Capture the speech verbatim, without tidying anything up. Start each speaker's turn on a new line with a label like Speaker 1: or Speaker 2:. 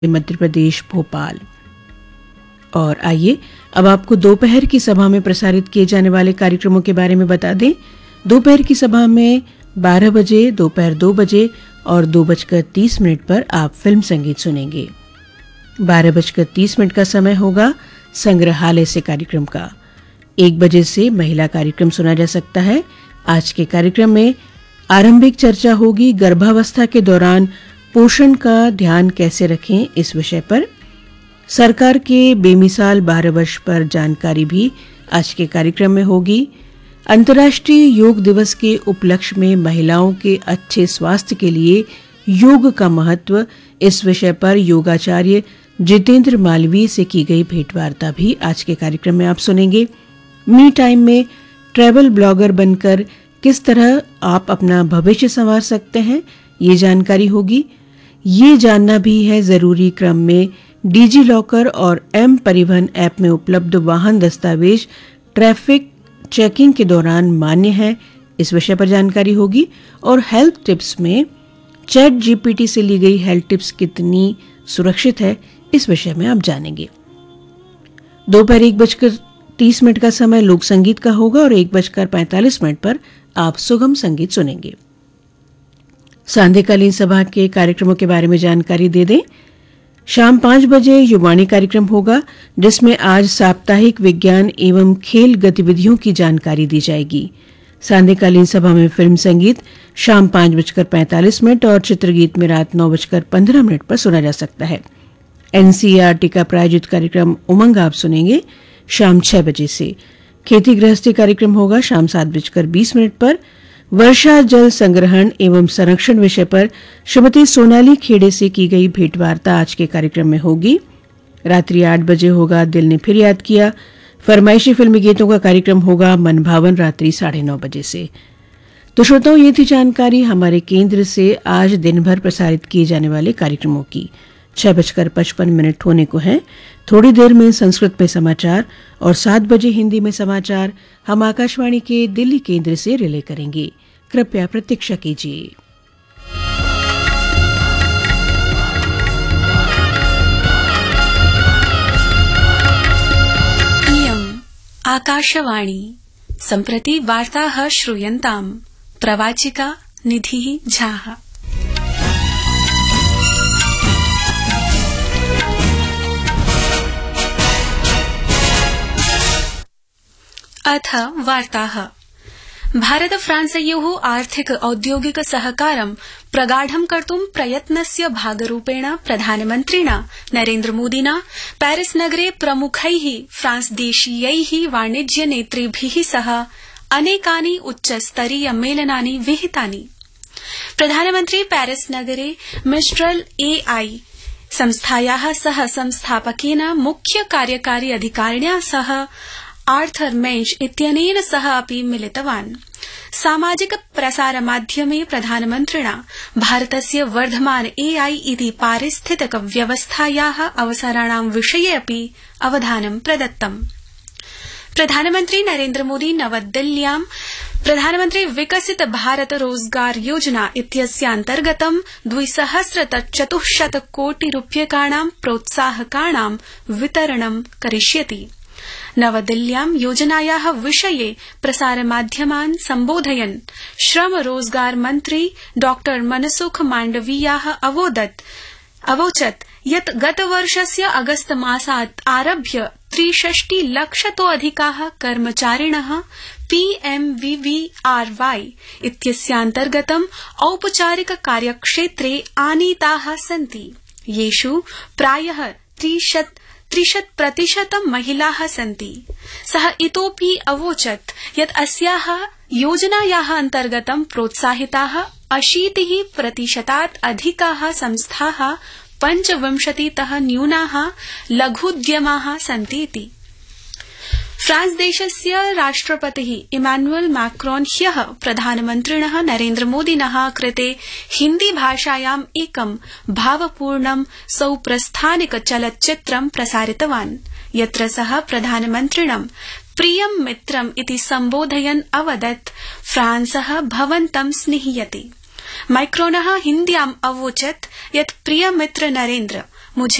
Speaker 1: मध्य प्रदेश भोपाल। और आइए अब आपको दोपहर की सभा में प्रसारित किए जाने वाले कार्यक्रमों के बारे में बता दें। दोपहर की सभा में बारह बजे, दोपहर दो बजे और दो बजकर तीस मिनट पर आप फिल्म संगीत सुनेंगे। बारह बजकर तीस मिनट का समय होगा संग्रहालय से कार्यक्रम का। एक बजे से महिला कार्यक्रम सुना जा सकता है। आज के कार्यक्रम में आरंभिक चर्चा होगी गर्भावस्था के दौरान पोषण का ध्यान कैसे रखें इस विषय पर। सरकार के बेमिसाल बारह वर्ष पर जानकारी भी आज के कार्यक्रम में होगी। अंतर्राष्ट्रीय योग दिवस के उपलक्ष्य में महिलाओं के अच्छे स्वास्थ्य के लिए योग का महत्व, इस विषय पर योगाचार्य जितेंद्र मालवीय से की गई भेंटवार्ता भी आज के कार्यक्रम में आप सुनेंगे। मी टाइम में ट्रैवल ब्लॉगर बनकर किस तरह आप अपना भविष्य संवार सकते हैं, ये जानकारी होगी। ये जानना भी है जरूरी क्रम में डिजी लॉकर और एम परिवहन ऐप में उपलब्ध वाहन दस्तावेज ट्रैफिक चेकिंग के दौरान मान्य है, इस विषय पर जानकारी होगी। और हेल्थ टिप्स में चैट जीपीटी से ली गई हेल्थ टिप्स कितनी सुरक्षित है, इस विषय में आप जानेंगे। दोपहर एक बजकर तीस मिनट का समय लोक संगीत का होगा और एक बजकर पैंतालीस मिनट पर आप सुगम संगीत सुनेंगे। सांध्यकालीन सभा के कार्यक्रमों के बारे में जानकारी दे दें। शाम पांच बजे युवाणी कार्यक्रम होगा, जिसमें आज साप्ताहिक विज्ञान एवं खेल गतिविधियों की जानकारी दी जाएगी। सांध्यकालीन सभा में फिल्म संगीत शाम पांच बजकर पैंतालीस मिनट और चित्रगीत में रात नौ बजकर पंद्रह मिनट पर सुना जा सकता है। एनसीईआरटी का प्रायोजित कार्यक्रम उमंग आप सुनेंगे शाम छह बजे से। खेती गृहस्थी कार्यक्रम होगा शाम सात बजकर बीस मिनट पर। वर्षा जल संग्रहण एवं संरक्षण विषय पर श्रीमती सोनाली खेड़े से की गई भेंटवार्ता आज के कार्यक्रम में होगी। रात्रि आठ बजे होगा दिल ने फिर याद किया। फरमाइशी फिल्मी गीतों का कार्यक्रम होगा मनभावन रात्रि साढ़े नौ बजे से। तो श्रोताओं, ये थी जानकारी हमारे केंद्र से आज दिन भर प्रसारित किए जाने वाले कार्यक्रमों की। छह बजकर पचपन मिनट होने को हैं। थोड़ी देर में संस्कृत में समाचार और सात बजे हिंदी में समाचार हम आकाशवाणी के दिल्ली केंद्र से रिले करेंगे। कृपया प्रतीक्षा कीजिए।
Speaker 2: इयम् आकाशवाणी सम्प्रति वार्ताः श्रूयन्ताम्। प्रवाचिका निधिः झाः। अथ वार्ताः। भारत फ्रांसयोः आर्थिक औद्योगिक सहकारं प्रगाढं कर्तुं प्रयत्नस्य भागरूपेण प्रधानमन्त्रिणा नरेन्द्र मोदिना पेरिस नगरे प्रमुखैः फ्रांसदेशीयैः वाणिज्य नेतृभिः सह अनेकानि उच्चस्तरीय मेलनानि विहितानि। प्रधानमन्त्री पेरिस नगरे मिस्ट्रल एआई संस्थायाः सह संस्थापकेन मुख्य कार्यकारी अधिकारिण्या सह आर्थर मेंच इत्यनेन सह अपि मिलितवान्। सामाजिक प्रसारमाध्यमे प्रधानमन्त्रिणा भारतस्य वर्धमान एआई इति पारिस्थितिक व्यवस्थायाः अवसराणां विषये अपि अवधानं प्रदत्तम्। प्रधानमन्त्री नरेन्द्र मोदी नवदिल्ल्यां प्रधानमन्त्री विकसित भारत रोजगार योजना इत्यस्यान्तर्गतं द्विसहस्रचतुश्शत कोटि रूप्यकाणां प्रोत्साहकाणां वितरणं करिष्यति। नवदिल्ल्यां योजनायाः विषये प्रसारमाध्यमान् सम्बोधयन् श्रम रोजगार मन्त्री डॉ मनसुख माण्डवीयाः अवोदत् अवोचत् यत् गतवर्षस्य अगस्त मासात् आरभ्य त्रिषष्टि लक्षतोऽधिकाः कर्मचारिणः पीएमवीवीआरवाई इत्यस्यान्तर्गतं औपचारिक कार्यक्षेत्रे आनीताः सन्ति, येषु प्रायः त्रिशत् त्रिशत् प्रतिशतं महिलाः सन्ति। सः इतोऽपि अवोचत् यत् अस्याः योजनायाः अन्तर्गतं प्रोत्साहिताः अशीतिः प्रतिशतात् अधिकाः संस्थाः पञ्चविंशतितः न्यूनाः लघुद्यमाः सन्तीति। फ्रांस देशस्य राष्ट्रपतिः इमानुएल मैक्रोन ह्यः प्रधानमन्त्रिणः नरेन्द्र मोदिनः कृते हिन्दी भाषायाम् एकं भावपूर्णं सौप्रस्थानिक चलच्चित्रं प्रसारितवान्, यत्र सः प्रधानमन्त्रिणं प्रियं मित्रम् इति सम्बोधयन् अवदत् फ्रांसः भवन्तं स्निह्यति। मैक्रोनः हिन्द्याम् अवोचत् यत् प्रियमित्र नरेन्द्र